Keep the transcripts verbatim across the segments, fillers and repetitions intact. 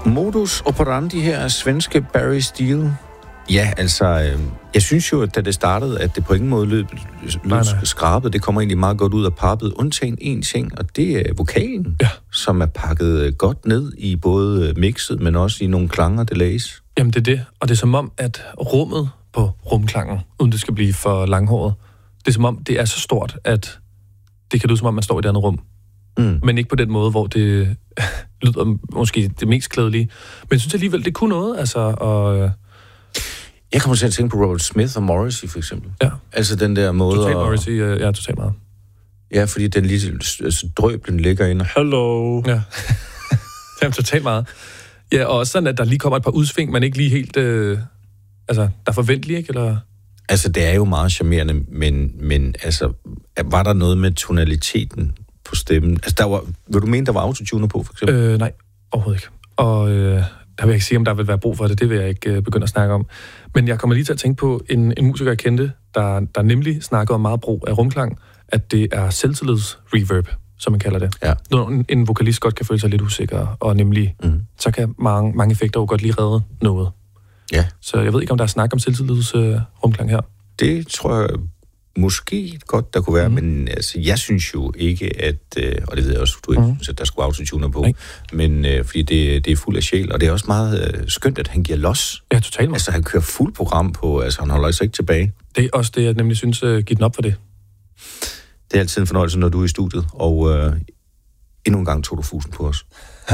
Modus operandi her er svenske Barry Steele. Ja, altså, øh, jeg synes jo, at da det startede, at det på ingen måde lød, lød skrabet. Det kommer egentlig meget godt ud af pappet, undtagen en ting, og det er vokalen, ja. Som er pakket godt ned i både mixet, men også i nogle klanger, det læs. Jamen, det er det, og det er som om, at rummet på rumklangen, uden det skal blive for langhåret, det er som om, det er så stort, at det kan lyde som om, man står i et andet rum. Mm. Men ikke på den måde, hvor det lyder måske det mest klædelige. Men jeg synes alligevel, det kunne noget, altså, og... Jeg kommer til at tænke på Robert Smith og Morrissey, for eksempel. Ja. Altså den der måde... Totalt Morrissey, ja, ja, totalt meget. Ja, fordi den lige altså, drøblen ligger inde. Hello! Ja. Det er totalt meget. Ja, og også sådan, at der lige kommer et par udsving, man ikke lige helt... Øh, altså, der er forventelige, ikke? Eller... Altså, det er jo meget charmerende, men, men altså, var der noget med tonaliteten på stemmen? Altså, der var... Vil du mene, der var autotuner på, for eksempel? Øh, nej, overhovedet ikke. Og... Øh, der vil jeg ikke sige, om der vil være brug for det. Det vil jeg ikke øh, begynde at snakke om. Men jeg kommer lige til at tænke på en, en musiker, jeg kendte, der, der nemlig snakkede om meget brug af rumklang, at det er selvtillids-reverb, som man kalder det. Ja. Når en, en vokalist godt kan føle sig lidt usikker, og nemlig, mm. så kan mange, mange effekter jo godt lige redde noget. Ja. Så jeg ved ikke, om der er snak om selvtillids-rumklang her. Det tror jeg måske godt, der kunne være, mm. men altså, jeg synes jo ikke, at, øh, og det ved jeg også, du ikke mm. synes, at der skulle autotuner på, nej. Men øh, fordi det, det er fuld af sjæl, og det er også meget øh, skønt, at han giver los. Ja, totalt. Altså, han kører fuld program på, altså, han holder sig ikke tilbage. Det er også det, jeg nemlig synes, uh, giver den op for det. Det er altid en fornøjelse, når du er i studiet, og øh, endnu en gang tog du fusen på os.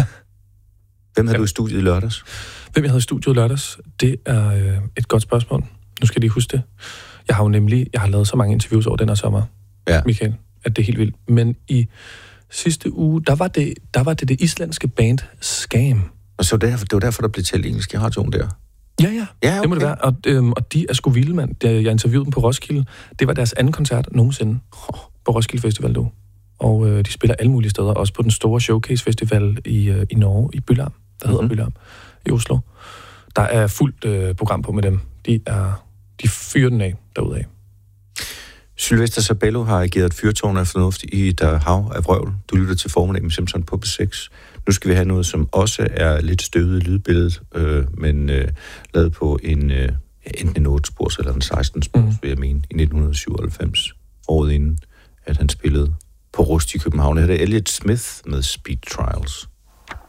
Hvem havde ja. du i studiet i lørdags? Hvem jeg havde i studiet i lørdags? Det er øh, et godt spørgsmål. Nu skal jeg lige huske det. Jeg har jo nemlig, jeg har lavet så mange interviews over den her sommer, ja. Michael, at det er helt vildt. Men i sidste uge, der var det der var det, det islandske band Skam. Og så derfor, det var derfor, der blev talt engelsk i radioen der? Ja, ja, ja okay. Det må det være. Og, øhm, og de er sgu vilde, mand. Jeg interviewede dem på Roskilde. Det var deres anden koncert nogensinde på Roskilde Festival, du. Og øh, de spiller alle mulige steder, også på den store Showcase Festival i, øh, i Norge, i Bylarm, der hedder mm-hmm. Bylarm, i Oslo. Der er fuldt øh, program på med dem. De er... De fyrer den af derudad. Sylvester Sabello har ageret et fyrtårn af fornuft i der hav af vrøvl. Du lytter til Formiddag med Simpson på B seks. Nu skal vi have noget, som også er lidt støvet i lydbilledet, øh, men øh, lavet på en øh, enten en otte-spors eller en seksten-spors, mm. vil jeg mene, i nitten syvoghalvfems, året inden, at han spillede på Rust i København. Det er Elliot Smith med Speed Trials.